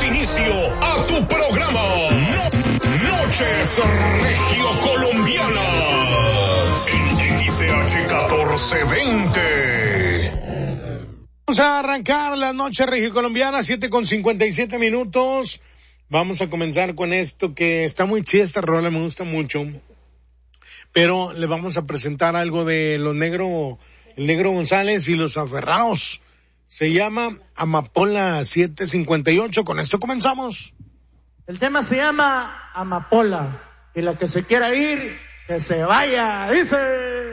Damos inicio a tu programa. Noches Regiocolombianas. En XH 1420. Vamos a arrancar las noches regiocolombianas, 7:57. Vamos a comenzar con esto que está muy chida esta rola, me gusta mucho. Pero le vamos a presentar algo de el Negro González y los Aferrados. Se llama Amapola 758. Con esto comenzamos. El tema se llama Amapola. Y la que se quiera ir, que se vaya. Dice...